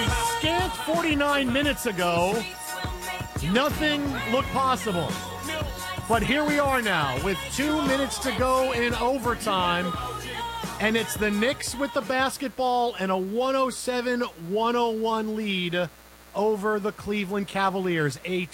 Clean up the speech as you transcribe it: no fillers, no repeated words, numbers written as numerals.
a scant 49 minutes ago, nothing looked possible. But here we are now with 2 minutes to go in overtime. And it's the Knicks with the basketball and a 107-101 lead over the Cleveland Cavaliers. A